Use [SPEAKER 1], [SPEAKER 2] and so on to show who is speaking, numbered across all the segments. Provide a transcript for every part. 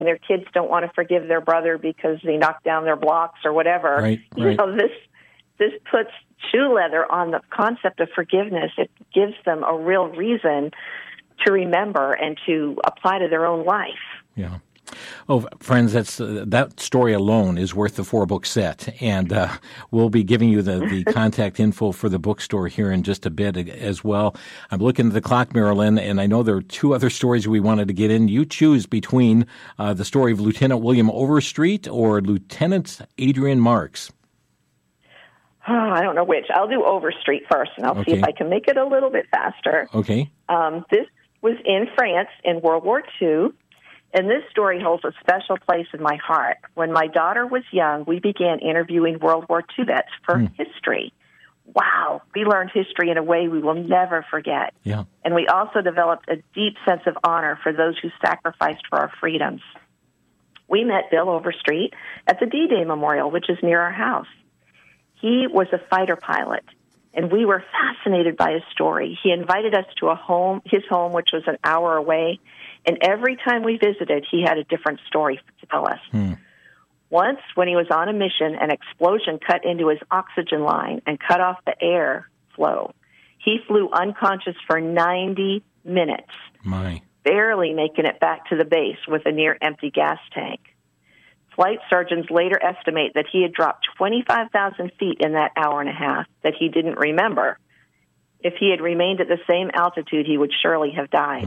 [SPEAKER 1] and their kids don't want to forgive their brother because they knocked down their blocks or whatever.
[SPEAKER 2] Right.
[SPEAKER 1] You know, this puts shoe leather on the concept of forgiveness. It gives them a real reason to remember and to apply to their own life.
[SPEAKER 2] Yeah. Oh, friends, that story alone is worth the 4-book set, and we'll be giving you the contact info for the bookstore here in just a bit as well. I'm looking at the clock, Marilyn, and I know there are 2 other stories we wanted to get in. You choose between the story of Lieutenant William Overstreet or Lieutenant Adrian Marks.
[SPEAKER 1] Oh, I don't know which. I'll do Overstreet first, and I'll see if I can make it a little bit faster.
[SPEAKER 2] Okay.
[SPEAKER 1] This was in France in World War II. And this story holds a special place in my heart. When my daughter was young, we began interviewing World War II vets for history. Wow, we learned history in a way we will never forget.
[SPEAKER 2] Yeah.
[SPEAKER 1] And we also developed a deep sense of honor for those who sacrificed for our freedoms. We met Bill Overstreet at the D-Day Memorial, which is near our house. He was a fighter pilot, and we were fascinated by his story. He invited us to his home, which was an hour away. And every time we visited, he had a different story to tell us. Once, when he was on a mission, an explosion cut into his oxygen line and cut off the air flow. He flew unconscious for 90 minutes, barely making it back to the base with a near-empty gas tank. Flight surgeons later estimate that he had dropped 25,000 feet in that hour and a half that he didn't remember. If he had remained at the same altitude, he would surely have died.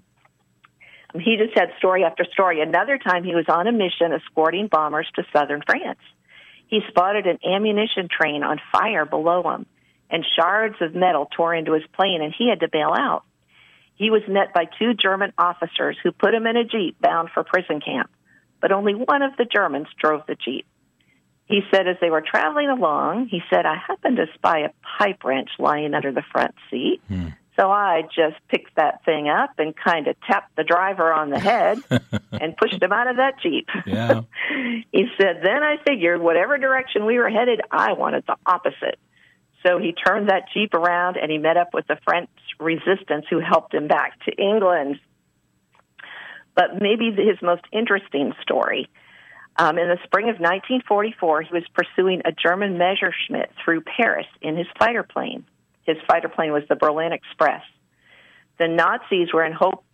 [SPEAKER 1] He just had story after story. Another time he was on a mission escorting bombers to southern France. He spotted an ammunition train on fire below him, and shards of metal tore into his plane, and he had to bail out. He was met by 2 German officers who put him in a Jeep bound for prison camp, but only one of the Germans drove the Jeep. He said as they were traveling along, he said, I happened to spy a pipe wrench lying under the front seat. So I just picked that thing up and kind of tapped the driver on the head and pushed him out of that Jeep.
[SPEAKER 2] Yeah.
[SPEAKER 1] He said, then I figured whatever direction we were headed, I wanted the opposite. So he turned that Jeep around and he met up with the French resistance who helped him back to England. But maybe his most interesting story, in the spring of 1944, he was pursuing a German Messerschmitt through Paris in his fighter plane. His fighter plane was the Berlin Express. The Nazi was in hopes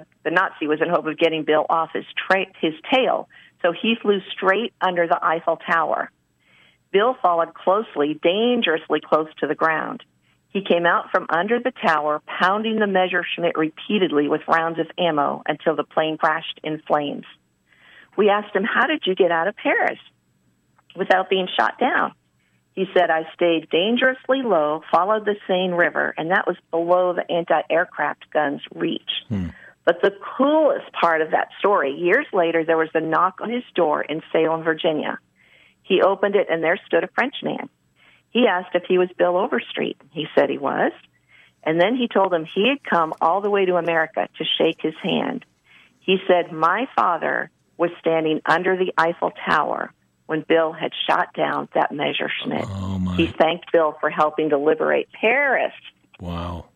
[SPEAKER 1] of getting Bill off his tail, so he flew straight under the Eiffel Tower. Bill followed closely, dangerously close to the ground. He came out from under the tower, pounding the Messerschmitt repeatedly with rounds of ammo until the plane crashed in flames. We asked him, how did you get out of Paris without being shot down? He said, I stayed dangerously low, followed the Seine River, and that was below the anti-aircraft guns' reach. But the coolest part of that story, years later, there was a knock on his door in Salem, Virginia. He opened it, and there stood a Frenchman. He asked if he was Bill Overstreet. He said he was. And then he told him he had come all the way to America to shake his hand. He said, my father was standing under the Eiffel Tower when Bill had shot down that Messerschmitt.
[SPEAKER 2] Oh, my.
[SPEAKER 1] He thanked Bill for helping to liberate Paris.
[SPEAKER 2] Wow.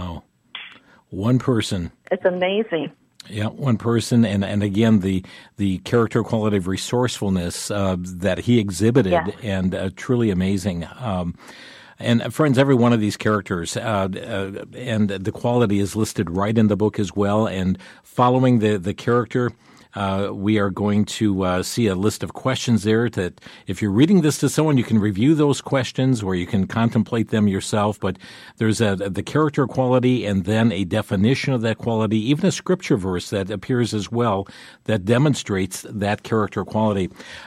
[SPEAKER 2] One person.
[SPEAKER 1] It's amazing.
[SPEAKER 2] Yeah, one person, and again, the character quality of resourcefulness that he exhibited, and truly amazing. And friends, every one of these characters, and the quality is listed right in the book as well, and following the character, we are going to see a list of questions there that if you're reading this to someone, you can review those questions or you can contemplate them yourself. But there's the character quality and then a definition of that quality, even a scripture verse that appears as well that demonstrates that character quality.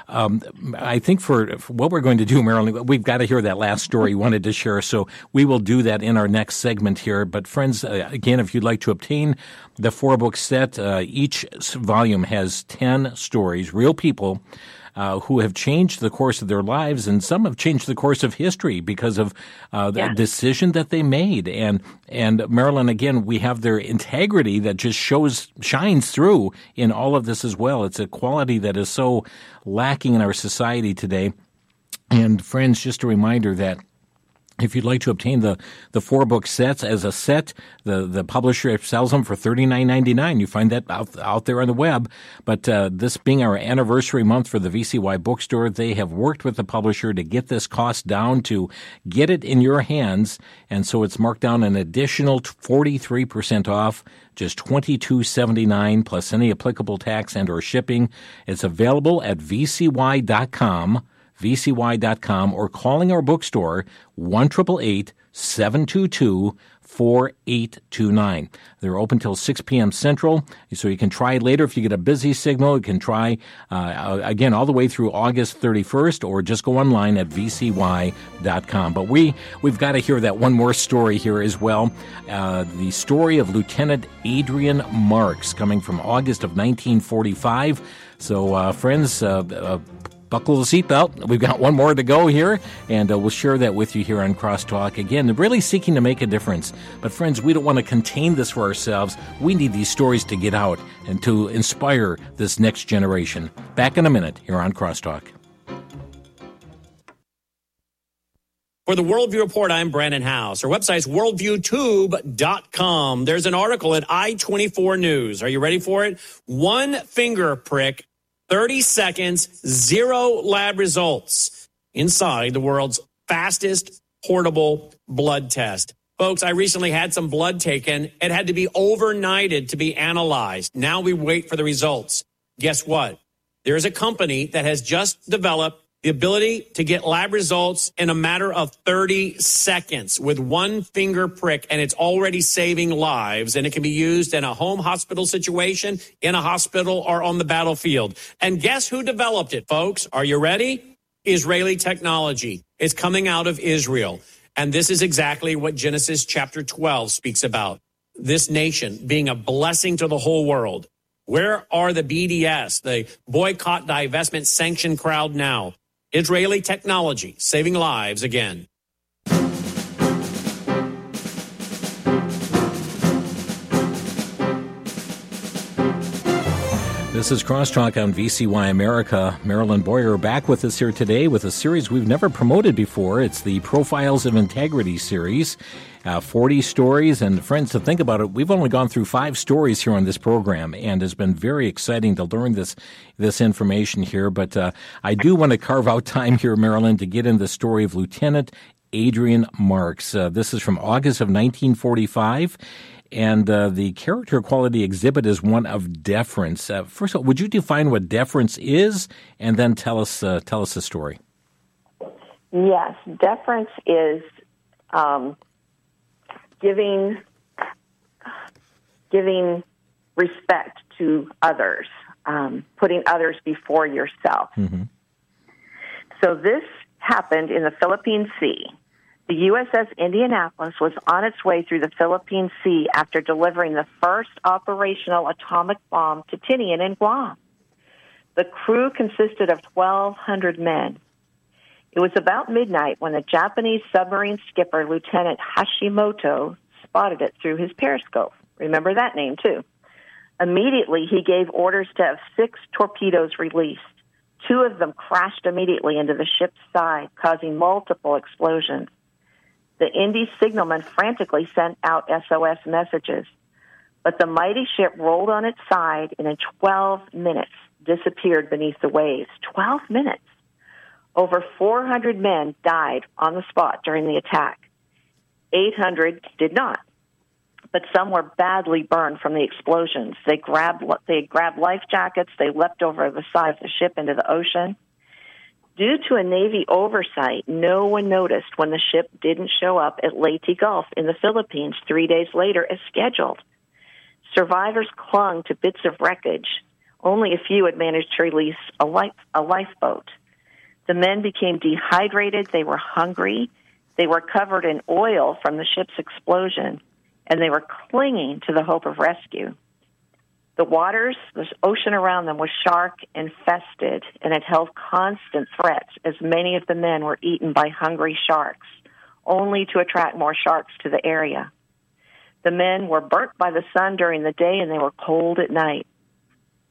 [SPEAKER 2] I think for what we're going to do, Marilyn, we've got to hear that last story you wanted to share. So we will do that in our next segment here. But friends, again, if you'd like to obtain the 4-book set, each volume has 10 stories, real people who have changed the course of their lives, and some have changed the course of history because of the decision that they made. And Marilyn, again, we have their integrity that just shines through in all of this as well. It's a quality that is so lacking in our society today. And friends, just a reminder that If you'd like to obtain the 4-book sets as a set, the publisher sells them for $39.99. You find that out there on the web. But this being our anniversary month for the VCY bookstore, they have worked with the publisher to get this cost down to get it in your hands. And so it's marked down an additional 43% off, just $22.79 plus any applicable tax and or shipping. It's available at vcy.com. vcy.com, or calling our bookstore 1-888-722-4829. They're open till 6 p.m. Central, so you can try later if you get a busy signal. You can try, again, all the way through August 31st, or just go online at vcy.com. But we've got to hear that one more story here as well. The story of Lieutenant Adrian Marks, coming from August of 1945. So, friends, buckle the seatbelt. We've got one more to go here, and we'll share that with you here on Crosstalk. Again, really seeking to make a difference. But friends, we don't want to contain this for ourselves. We need these stories to get out and to inspire this next generation. Back in a minute here on Crosstalk.
[SPEAKER 3] For the Worldview Report, I'm Brandon House. Our website's worldviewtube.com. There's an article at I-24 News. Are you ready for it? One finger prick, 30 seconds, 0 lab results inside the world's fastest portable blood test. Folks, I recently had some blood taken. It had to be overnighted to be analyzed. Now we wait for the results. Guess what? There's a company that has just developed the ability to get lab results in a matter of 30 seconds with one finger prick, and it's already saving lives, and it can be used in a home hospital situation, in a hospital, or on the battlefield. And guess who developed it, folks? Are you ready? Israeli technology. It's coming out of Israel. And this is exactly what Genesis chapter 12 speaks about. This nation being a blessing to the whole world. Where are the BDS, the boycott, divestment, sanction crowd now? Israeli technology, saving lives again.
[SPEAKER 2] This is Crosstalk on VCY America. Marilyn Boyer back with us here today with a series we've never promoted before. It's the Profiles of Integrity series. 40 stories, and friends, to think about it, we've only gone through 5 stories here on this program, and it's been very exciting to learn this information here. But I do want to carve out time here, Marilyn, to get in the story of Lieutenant Adrian Marks. This is from August of 1945. And the character quality exhibit is one of deference. First of all, would you define what deference is, and then tell us the story?
[SPEAKER 1] Yes, deference is giving respect to others, putting others before yourself. Mm-hmm. So this happened in the Philippine Sea. The USS Indianapolis was on its way through the Philippine Sea after delivering the first operational atomic bomb to Tinian in Guam. The crew consisted of 1,200 men. It was about midnight when the Japanese submarine skipper, Lieutenant Hashimoto, spotted it through his periscope. Remember that name, too. Immediately, he gave orders to have 6 torpedoes released. 2 of them crashed immediately into the ship's side, causing multiple explosions. The Indy signalman frantically sent out SOS messages, but the mighty ship rolled on its side and in 12 minutes disappeared beneath the waves. 12 minutes. Over 400 men died on the spot during the attack. 800 did not, but some were badly burned from the explosions. They grabbed life jackets. They leapt over the side of the ship into the ocean. Due to a Navy oversight, no one noticed when the ship didn't show up at Leyte Gulf in the Philippines 3 days later as scheduled. Survivors clung to bits of wreckage. Only a few had managed to release a lifeboat. The men became dehydrated. They were hungry. They were covered in oil from the ship's explosion, and they were clinging to the hope of rescue. The waters, the ocean around them was shark infested, and it held constant threats as many of the men were eaten by hungry sharks, only to attract more sharks to the area. The men were burnt by the sun during the day, and they were cold at night.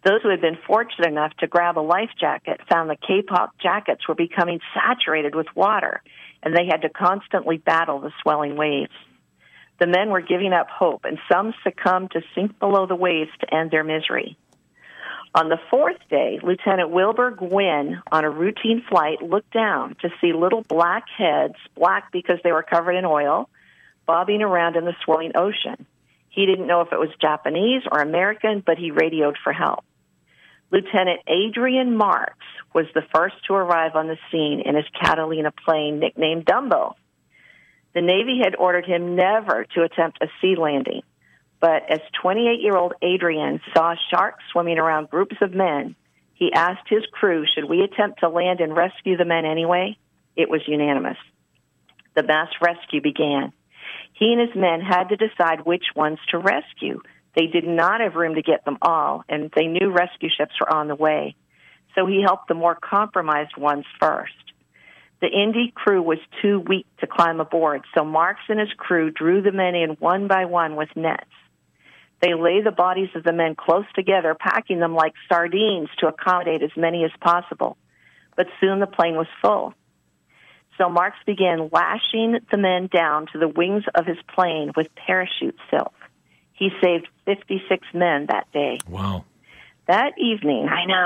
[SPEAKER 1] Those who had been fortunate enough to grab a life jacket found the Kapok jackets were becoming saturated with water, and they had to constantly battle the swelling waves. The men were giving up hope, and some succumbed to sink below the waves to end their misery. On the fourth day, Lieutenant Wilbur Gwynn, on a routine flight, looked down to see little black heads, black because they were covered in oil, bobbing around in the swirling ocean. He didn't know if it was Japanese or American, but he radioed for help. Lieutenant Adrian Marks was the first to arrive on the scene in his Catalina plane nicknamed Dumbo. The Navy had ordered him never to attempt a sea landing, but as 28-year-old Adrian saw sharks swimming around groups of men, he asked his crew, should we attempt to land and rescue the men anyway? It was unanimous. The mass rescue began. He and his men had to decide which ones to rescue. They did not have room to get them all, and they knew rescue ships were on the way. So he helped the more compromised ones first. The Indy crew was too weak to climb aboard, so Marks and his crew drew the men in one by one with nets. They lay the bodies of the men close together, packing them like sardines to accommodate as many as possible. But soon the plane was full. So Marks began lashing the men down to the wings of his plane with parachute silk. He saved 56 men that day.
[SPEAKER 2] Wow.
[SPEAKER 1] That evening,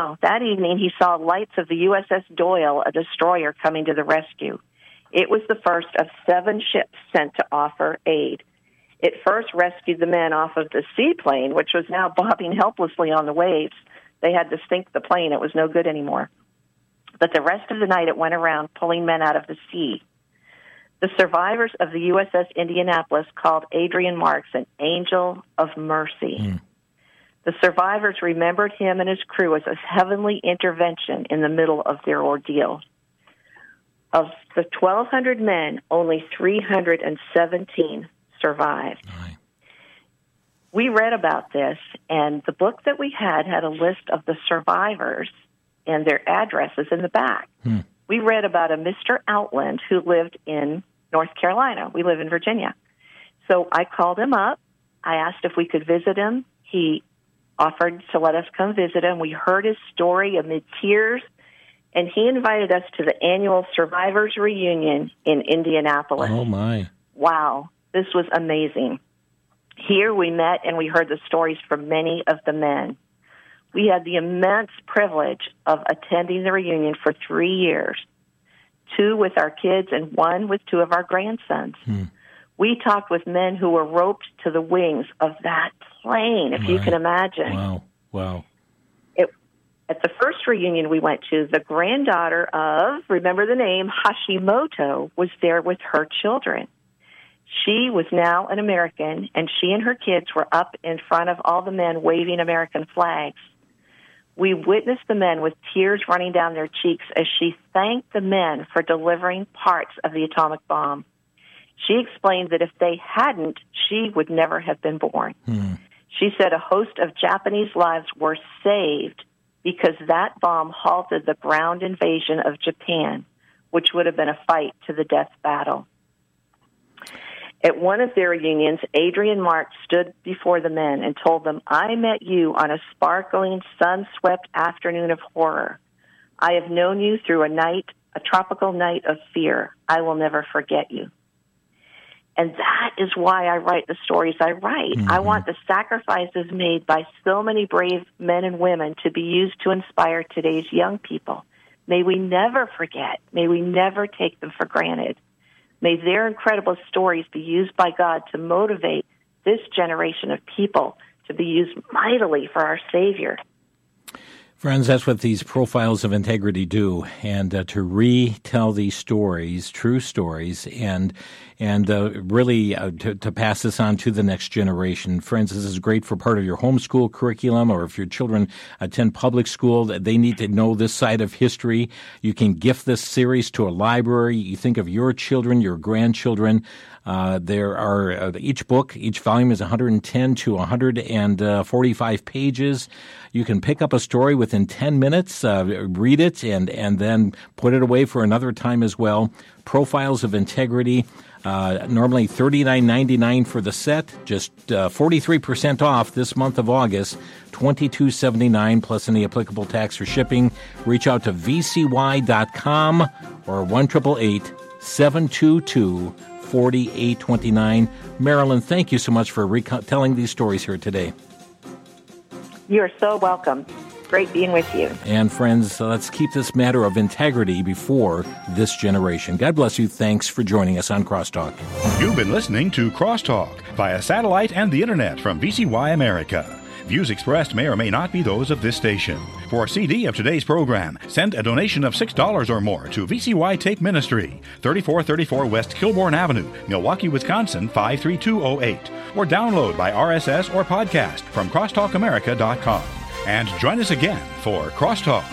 [SPEAKER 1] he saw lights of the USS Doyle, a destroyer, coming to the rescue. It was the first of 7 ships sent to offer aid. It first rescued the men off of the seaplane, which was now bobbing helplessly on the waves. They had to sink the plane. It was no good anymore. But the rest of the night it went around pulling men out of the sea. The survivors of the USS Indianapolis called Adrian Marks an angel of mercy. The survivors remembered him and his crew as a heavenly intervention in the middle of their ordeal. Of the 1,200 men, only 317 survived.
[SPEAKER 2] Right.
[SPEAKER 1] We read about this, and the book that we had a list of the survivors and their addresses in the back. We read about a Mr. Outland who lived in North Carolina. We live in Virginia. So I called him up. I asked if we could visit him. He offered to let us come visit him. We heard his story amid tears, and he invited us to the annual Survivors Reunion in Indianapolis.
[SPEAKER 2] Oh, my.
[SPEAKER 1] Wow, this was amazing. Here we met and we heard the stories from many of the men. We had the immense privilege of attending the reunion for 3 years, 2 with our kids and 1 with 2 of our grandsons. We talked with men who were roped to the wings of that plane, if you can imagine.
[SPEAKER 2] Wow.
[SPEAKER 1] At the first reunion we went to, the granddaughter of, remember the name, Hashimoto, was there with her children. She was now an American, and she and her kids were up in front of all the men waving American flags. We witnessed the men with tears running down their cheeks as she thanked the men for delivering parts of the atomic bomb. She explained that if they hadn't, she would never have been born. She said a host of Japanese lives were saved because that bomb halted the ground invasion of Japan, which would have been a fight to the death battle. At one of their reunions, Adrian Marks stood before the men and told them, I met you on a sparkling, sun-swept afternoon of horror. I have known you through a tropical night of fear. I will never forget you. And that is why I write the stories I write. I want the sacrifices made by so many brave men and women to be used to inspire today's young people. May we never forget. May we never take them for granted. May their incredible stories be used by God to motivate this generation of people to be used mightily for our Savior.
[SPEAKER 2] Friends, that's what these profiles of integrity do, and to retell these stories, true stories, and really to pass this on to the next generation. Friends, this is great for part of your homeschool curriculum, or if your children attend public school, they need to know this side of history. You can gift this series to a library. You think of your children, your grandchildren. There are each volume is 110 to 145 pages. You can pick up a story within within 10 minutes. Read it and then put it away for another time as well. Profiles of Integrity. Normally $39.99 for the set, just 43% off this month of August, $22.79 plus any applicable tax or shipping. Reach out to vcy.com or 1-888-722-4829. Marilyn, thank you so much for telling these stories here today.
[SPEAKER 1] You're so welcome. Great being with you.
[SPEAKER 2] And friends, let's keep this matter of integrity before this generation. God bless you. Thanks for joining us on Crosstalk.
[SPEAKER 4] You've been listening to Crosstalk via satellite and the internet from VCY America. Views expressed may or may not be those of this station. For a CD of today's program, send a donation of $6 or more to VCY Tape Ministry, 3434 West Kilbourne Avenue, Milwaukee, Wisconsin, 53208. Or download by RSS or podcast from crosstalkamerica.com. And join us again for Crosstalk.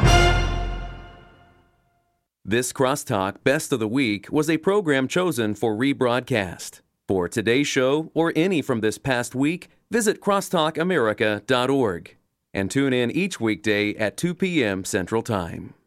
[SPEAKER 5] This Crosstalk Best of the Week was a program chosen for rebroadcast. For today's show or any from this past week, visit crosstalkamerica.org and tune in each weekday at 2 p.m. Central Time.